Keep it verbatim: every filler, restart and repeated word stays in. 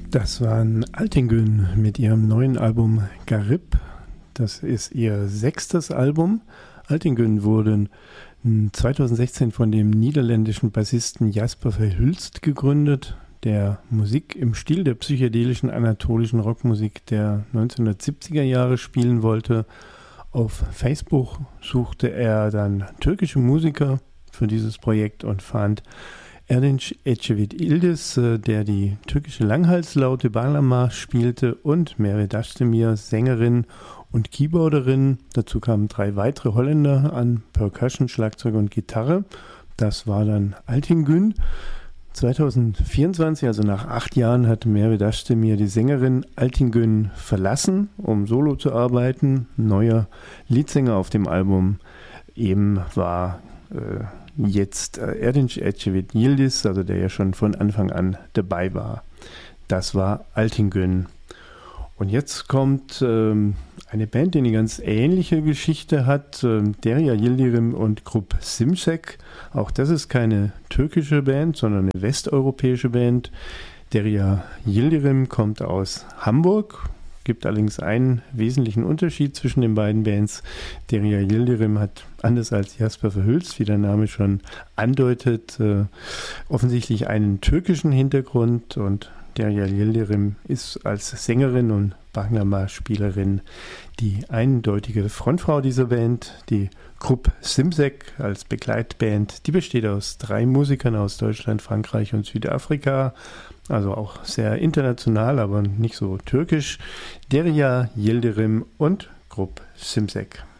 Das waren Altingün mit ihrem neuen Album Garib. Das ist ihr sechstes Album. Altingün wurden zweitausendsechzehn von dem niederländischen Bassisten Jasper Verhulst gegründet, der Musik im Stil der psychedelischen anatolischen Rockmusik der neunzehnhundertsiebziger Jahre spielen wollte. Auf Facebook suchte er dann türkische Musiker für dieses Projekt und fand Erdinç Ecevit Yıldız, der die türkische Langhalslaute Bağlama spielte, und Meriç Özdemir, Sängerin und Keyboarderin. Dazu kamen drei weitere Holländer an Percussion, Schlagzeug und Gitarre. Das war dann Altingün. zweitausendvierundzwanzig, also nach acht Jahren, hat Meriç Özdemir die Sängerin Altingün verlassen, um solo zu arbeiten. Neuer Leadsänger auf dem Album eben war äh, jetzt äh, Erdinç Ecevit Yıldız, also der ja schon von Anfang an dabei war. Das war Altingün. Und jetzt kommt ähm, eine Band, die eine ganz ähnliche Geschichte hat, ähm, Derya Yildirim und Grup Şimşek. Auch das ist keine türkische Band, sondern eine westeuropäische Band. Derya Yildirim kommt aus Hamburg. Gibt allerdings einen wesentlichen Unterschied zwischen den beiden Bands. Derya Yildirim hat, anders als Jasper Verhulst, wie der Name schon andeutet, äh, offensichtlich einen türkischen Hintergrund, und Derya Yildirim ist als Sängerin und Bağlama-Spielerin die eindeutige Frontfrau dieser Band. Die Grup Şimşek als Begleitband, die besteht aus drei Musikern aus Deutschland, Frankreich und Südafrika. Also auch sehr international, aber nicht so türkisch. Derya Yildirim und Grup Şimşek.